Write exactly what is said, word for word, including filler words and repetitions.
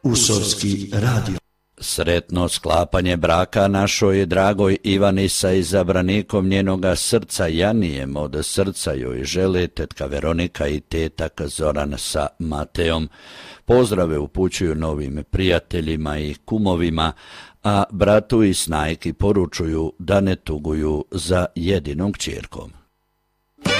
Usorski radio. Sretno sklapanje braka našoj dragoj Ivani sa izabranikom njenoga srca Janijem, od srca joj žele tetka Veronika i tetak Zoran sa Mateom. Pozdrave upućuju novim prijateljima i kumovima, a bratu i snajki poručuju da ne tuguju za jedinom kćerkom.